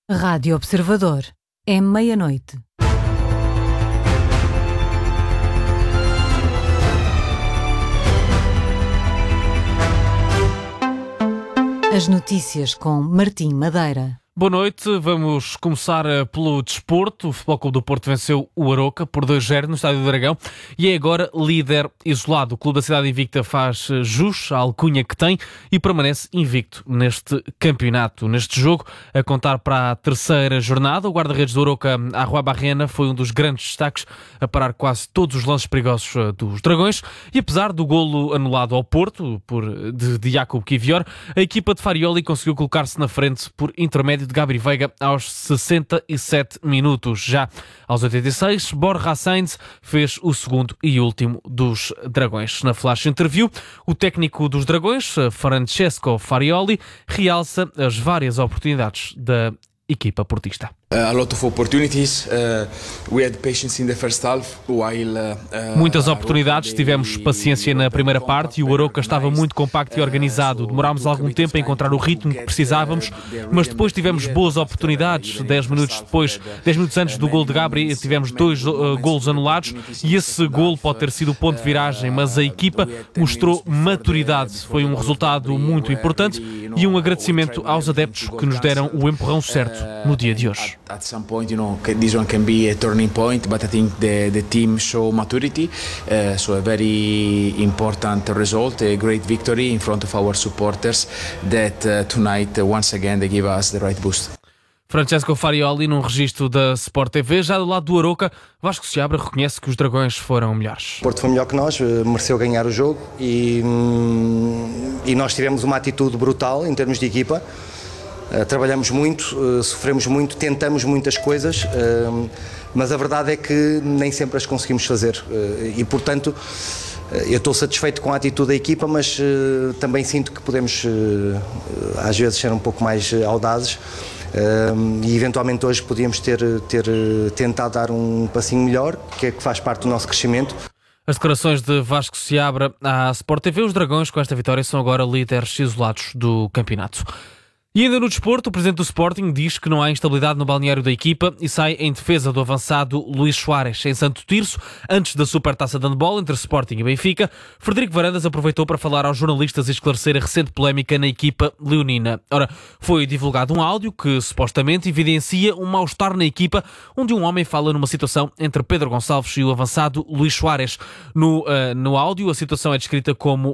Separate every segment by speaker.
Speaker 1: Rádio Observador. É meia-noite. As notícias com Martim Madeira.
Speaker 2: Boa noite, vamos começar pelo desporto. O Futebol Clube do Porto venceu o Aroca por 2-0 no Estádio do Dragão e é agora líder isolado. O Clube da Cidade Invicta faz jus à alcunha que tem e permanece invicto neste campeonato. Neste jogo, a contar para a terceira jornada, o guarda-redes do Aroca, Arrua Barrena, foi um dos grandes destaques a parar quase todos os lances perigosos dos Dragões e apesar do golo anulado ao Porto de Jacob Kivior, a equipa de Farioli conseguiu colocar-se na frente por intermédio de Gabri Veiga aos 67 minutos. Já aos 86, Borja Sainz fez o segundo e último dos Dragões. Na flash interview, o técnico dos Dragões, Francesco Farioli, realça as várias oportunidades da equipa portista.
Speaker 3: A lot of opportunities. We had patience in the first half while
Speaker 2: muitas oportunidades, tivemos paciência na primeira parte e o Aroca estava muito compacto e organizado. Demorámos algum tempo a encontrar o ritmo que precisávamos, mas depois tivemos boas oportunidades. 10 minutos antes do gol de Gabri, tivemos 2 golos anulados e esse gol pode ter sido o ponto de viragem, mas a equipa mostrou maturidade. Foi um resultado muito importante e um agradecimento aos adeptos que nos deram o empurrão certo no dia de hoje.
Speaker 3: At some point, this one can be a turning point, but I think the team show maturity, so a very important result, a great victory in front of our supporters that tonight once again they give us the right boost.
Speaker 2: Francesco Farioli num registro da Sport TV. Já do lado do Aroca, Vasco Seabra reconhece que os Dragões foram melhores.
Speaker 4: O Porto foi melhor que nós, mereceu ganhar o jogo e nós tivemos uma atitude brutal em termos de equipa. Trabalhamos muito, sofremos muito, tentamos muitas coisas, mas a verdade é que nem sempre as conseguimos fazer e, portanto, eu estou satisfeito com a atitude da equipa, mas também sinto que podemos, às vezes, ser um pouco mais audazes e, eventualmente, hoje podíamos ter tentado dar um passinho melhor, que é que faz parte do nosso crescimento.
Speaker 2: As declarações de Vasco Seabra à Sport TV. Os Dragões, com esta vitória, são agora líderes isolados do campeonato. E ainda no desporto, o presidente do Sporting diz que não há instabilidade no balneário da equipa e sai em defesa do avançado Luís Soares. Em Santo Tirso, antes da Supertaça de Handball entre Sporting e Benfica, Frederico Varandas aproveitou para falar aos jornalistas e esclarecer a recente polémica na equipa leonina. Ora, foi divulgado um áudio que supostamente evidencia um mal-estar na equipa, onde um homem fala numa situação entre Pedro Gonçalves e o avançado Luís Soares. No áudio, a situação é descrita como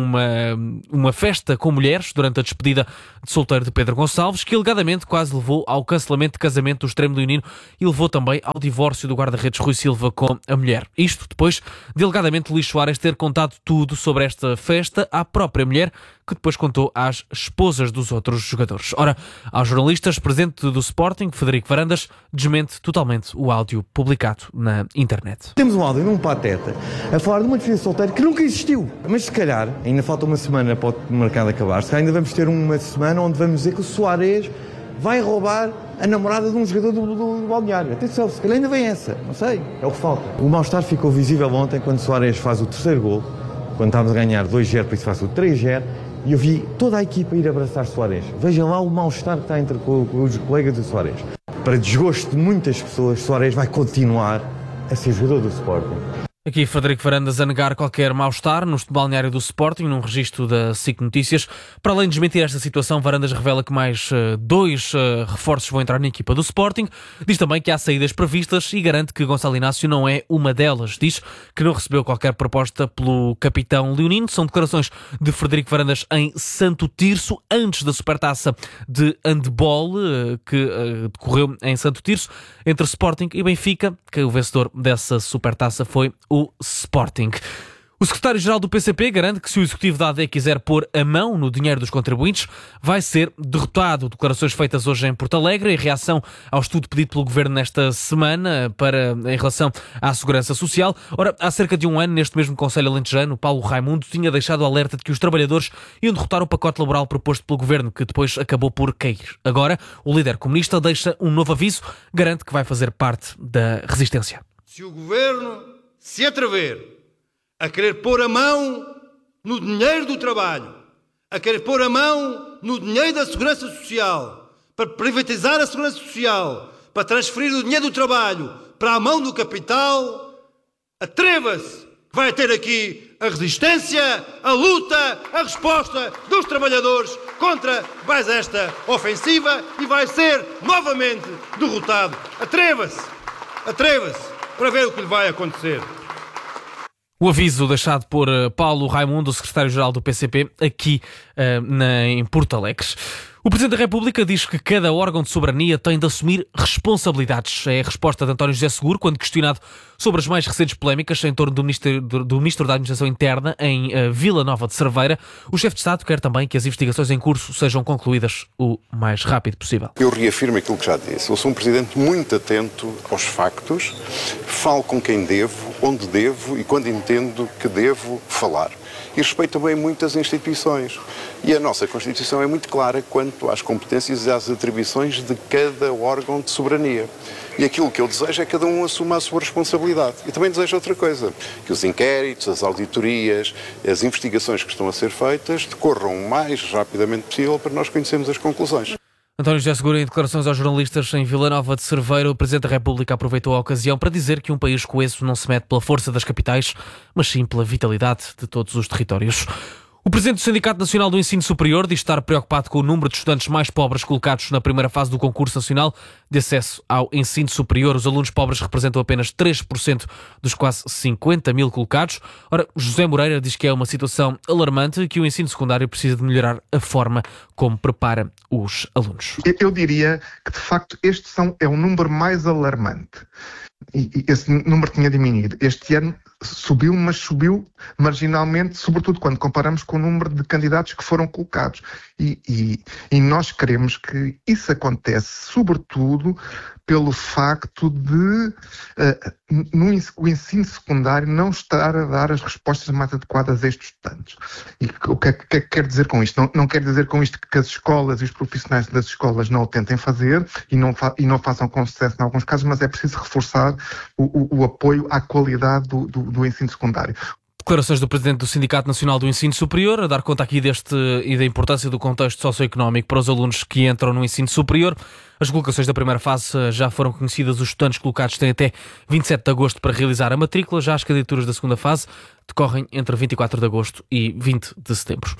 Speaker 2: uma festa com mulheres durante a despedida de solteiro de Pedro Gonçalves, que alegadamente quase levou ao cancelamento de casamento do extremo leonino e levou também ao divórcio do guarda-redes Rui Silva com a mulher. Isto depois de alegadamente Luís Soares ter contado tudo sobre esta festa à própria mulher, que depois contou às esposas dos outros jogadores. Ora, aos jornalistas, presidente do Sporting, Frederico Varandas, desmente totalmente o áudio publicado na internet.
Speaker 5: Temos um áudio num pateta a falar de uma despedida de solteiro que nunca existiu. Mas se calhar, ainda falta uma semana para o mercado acabar, se calhar ainda vamos ter uma semana onde vamos dizer que o Soares vai roubar a namorada de um jogador do balneário. Atenção, se calhar ainda vem essa, não sei, é o que falta. O mal-estar ficou visível ontem quando Soares faz o terceiro gol, quando estávamos a ganhar 2-0, por isso faz o 3-0, e eu vi toda a equipa ir abraçar Soares. Veja lá o mal-estar que está entre os colegas de Soares. Para desgosto de muitas pessoas, Soares vai continuar a ser jogador do Sporting.
Speaker 2: Aqui Frederico Varandas a negar qualquer mal-estar no balneário do Sporting, num registro da SIC Notícias. Para além de desmentir esta situação, Varandas revela que mais 2 reforços vão entrar na equipa do Sporting. Diz também que há saídas previstas e garante que Gonçalo Inácio não é uma delas. Diz que não recebeu qualquer proposta pelo capitão leonino. São declarações de Frederico Varandas em Santo Tirso, antes da Supertaça de Handball, que decorreu em Santo Tirso, entre Sporting e Benfica, que o vencedor dessa Supertaça foi o Sporting. O secretário-geral do PCP garante que se o executivo da AD quiser pôr a mão no dinheiro dos contribuintes, vai ser derrotado. Declarações feitas hoje em Porto Alegre em reação ao estudo pedido pelo Governo nesta semana em relação à Segurança Social. Ora, há cerca de um ano, neste mesmo Conselho Alentejano, Paulo Raimundo tinha deixado o alerta de que os trabalhadores iam derrotar o pacote laboral proposto pelo Governo, que depois acabou por cair. Agora, o líder comunista deixa um novo aviso, garante que vai fazer parte da resistência.
Speaker 6: Se o Governo se atrever a querer pôr a mão no dinheiro do trabalho, a querer pôr a mão no dinheiro da Segurança Social, para privatizar a segurança social, para transferir o dinheiro do trabalho para a mão do capital, atreva-se, vai ter aqui a resistência, a luta, a resposta dos trabalhadores contra mais esta ofensiva e vai ser novamente derrotado. Atreva-se para ver o que lhe vai acontecer.
Speaker 2: O aviso deixado por Paulo Raimundo, secretário-geral do PCP, aqui em Porto Alegre. O Presidente da República diz que cada órgão de soberania tem de assumir responsabilidades. É a resposta de António José Seguro quando questionado sobre as mais recentes polémicas em torno do Ministro da Administração Interna em Vila Nova de Cerveira. O chefe de Estado quer também que as investigações em curso sejam concluídas o mais rápido possível.
Speaker 7: Eu reafirmo aquilo que já disse. Eu sou um Presidente muito atento aos factos, falo com quem devo, onde devo e quando entendo que devo falar. E respeito bem muitas instituições. E a nossa Constituição é muito clara quanto às competências e às atribuições de cada órgão de soberania. E aquilo que eu desejo é que cada um assuma a sua responsabilidade. E também desejo outra coisa, que os inquéritos, as auditorias, as investigações que estão a ser feitas decorram o mais rapidamente possível para nós conhecermos as conclusões.
Speaker 2: António José Seguro, em declarações aos jornalistas em Vila Nova de Cerveira, o Presidente da República aproveitou a ocasião para dizer que um país coeso não se mete pela força das capitais, mas sim pela vitalidade de todos os territórios. O Presidente do Sindicato Nacional do Ensino Superior diz estar preocupado com o número de estudantes mais pobres colocados na primeira fase do concurso nacional de acesso ao ensino superior. Os alunos pobres representam apenas 3% dos quase 50 mil colocados. Ora, José Moreira diz que é uma situação alarmante e que o ensino secundário precisa de melhorar a forma como prepara os alunos.
Speaker 8: Eu diria que, de facto, este é um número mais alarmante. E esse número tinha diminuído. Este ano subiu, mas subiu marginalmente, sobretudo quando comparamos com o número de candidatos que foram colocados. E nós queremos que isso acontece, sobretudo pelo facto de o ensino secundário não estar a dar as respostas mais adequadas a estes estudantes. E o que é que quer dizer com isto? Não quer dizer com isto que as escolas e os profissionais das escolas não o tentem fazer e não façam com sucesso em alguns casos, mas é preciso reforçar o apoio à qualidade do ensino secundário.
Speaker 2: Declarações do Presidente do Sindicato Nacional do Ensino Superior, a dar conta aqui deste e da importância do contexto socioeconómico para os alunos que entram no ensino superior. As colocações da primeira fase já foram conhecidas. Os estudantes colocados têm até 27 de agosto para realizar a matrícula. Já as candidaturas da segunda fase decorrem entre 24 de agosto e 20 de setembro.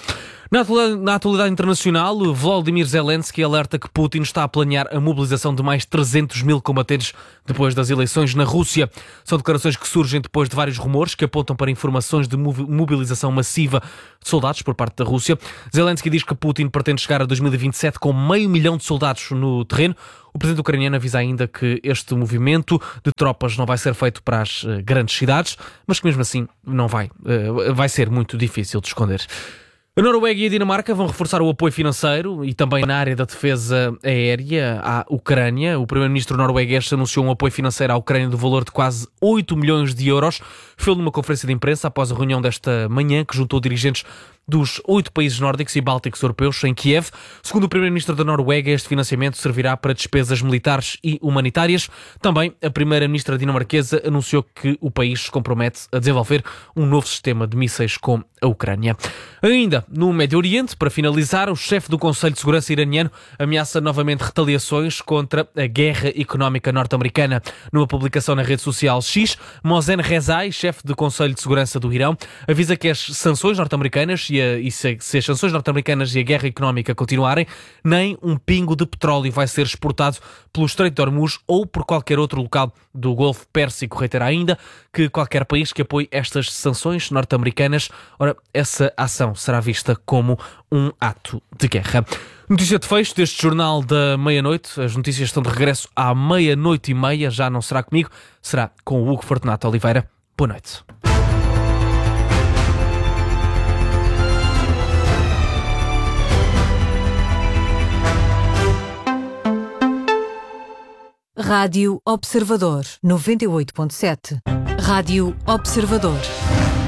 Speaker 2: Na atualidade internacional, Volodymyr Zelensky alerta que Putin está a planear a mobilização de mais 300 mil combatentes depois das eleições na Rússia. São declarações que surgem depois de vários rumores que apontam para informações de mobilização massiva de soldados por parte da Rússia. Zelensky diz que Putin pretende chegar a 2027 com 500 mil de soldados no terreno. O presidente ucraniano avisa ainda que este movimento de tropas não vai ser feito para as grandes cidades, mas que mesmo assim não vai ser muito difícil de esconder. A Noruega e a Dinamarca vão reforçar o apoio financeiro e também na área da defesa aérea à Ucrânia. O primeiro-ministro norueguês anunciou um apoio financeiro à Ucrânia do valor de quase 8 milhões de euros. Foi numa conferência de imprensa após a reunião desta manhã que juntou dirigentes dos 8 países nórdicos e bálticos europeus em Kiev. Segundo o primeiro-ministro da Noruega, este financiamento servirá para despesas militares e humanitárias. Também a primeira-ministra dinamarquesa anunciou que o país se compromete a desenvolver um novo sistema de mísseis com a Ucrânia. Ainda no Médio Oriente, para finalizar, o chefe do Conselho de Segurança iraniano ameaça novamente retaliações contra a guerra económica norte-americana. Numa publicação na rede social X, Mohsen Rezai, chefe do Conselho de Segurança do Irão, avisa que as sanções norte-americanas se as sanções norte-americanas e a guerra económica continuarem, nem um pingo de petróleo vai ser exportado pelo Estreito de Hormuz ou por qualquer outro local do Golfo Pérsico. Reitera ainda que qualquer país que apoie estas sanções norte-americanas, ora, essa ação será vista como um ato de guerra. Notícia de fecho deste Jornal da Meia-Noite. As notícias estão de regresso à 00:30. Já não será comigo, será com o Hugo Fortunato Oliveira. Boa noite.
Speaker 1: Rádio Observador 98.7. Rádio Observador.